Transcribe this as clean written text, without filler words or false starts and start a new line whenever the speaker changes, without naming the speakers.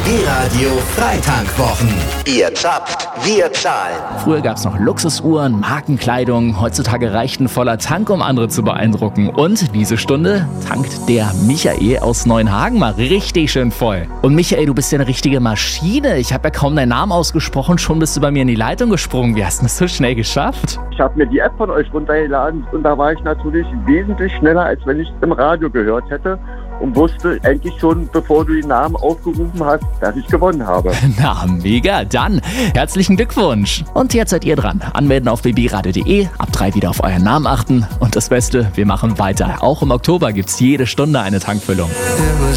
B-Radio Freitankwwochen. Ihr zapft, wir zahlen.
Früher gab es noch Luxusuhren, Markenkleidung. Heutzutage reicht ein voller Tank, um andere zu beeindrucken. Und diese Stunde tankt der Michael aus Neuenhagen mal richtig schön voll. Und Michael, du bist ja eine richtige Maschine. Ich habe ja kaum deinen Namen ausgesprochen, schon bist du bei mir in die Leitung gesprungen. Wie hast du das so schnell geschafft?
Ich habe mir die App von euch runtergeladen und da war ich natürlich wesentlich schneller, als wenn ich es im Radio gehört hätte. Und wusste eigentlich schon, bevor du den Namen aufgerufen hast, dass ich gewonnen habe.
Na, mega. Dann herzlichen Glückwunsch. Und jetzt seid ihr dran. Anmelden auf bbradio.de, ab 3 wieder auf euren Namen achten. Und das Beste, wir machen weiter. Auch im Oktober gibt's jede Stunde eine Tankfüllung.